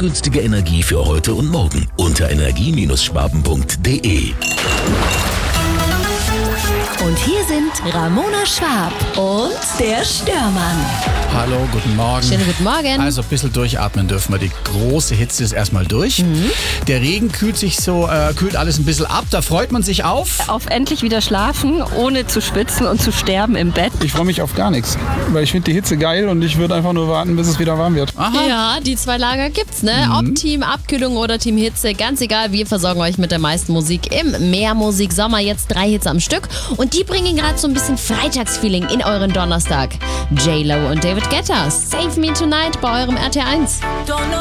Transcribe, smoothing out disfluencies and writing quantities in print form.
kostengünstige Energie für heute und morgen unter energie-schwaben.de. Und hier sind Ramona Schwab und der Störmann. Hallo, guten Morgen. Schönen guten Morgen. Also ein bisschen durchatmen dürfen wir. Die große Hitze ist erstmal durch. Der Regen kühlt alles ein bisschen ab. Da freut man sich auf. Auf endlich wieder schlafen, ohne zu schwitzen und zu sterben im Bett. Ich freue mich auf gar nichts, weil ich finde die Hitze geil und ich würde einfach nur warten, bis es wieder warm wird. Aha. Ja, die zwei Lager gibt's, ne? Ob Team Abkühlung oder Team Hitze, ganz egal, wir versorgen euch mit der meisten Musik im Mehrmusik Sommer. Jetzt 3 Hits am Stück und die bringen gerade so ein bisschen Freitagsfeeling in euren Donnerstag. J-Lo und David Guetta, Save Me Tonight bei eurem RT1.